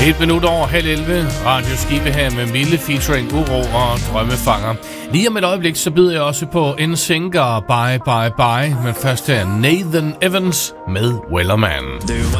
1 minut over 10:30. Radio Skive her med Mille featuring Uro og Drømmefanger. Lige om et øjeblik, så byder jeg også på NSYNC og Bye Bye Bye. Men først er Nathan Evans med Wellerman.